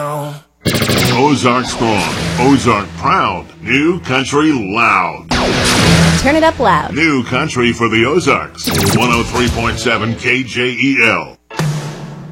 know. Ozark strong, Ozark proud, New Country loud. Turn it up loud. New Country for the Ozarks. 103.7 KJEL.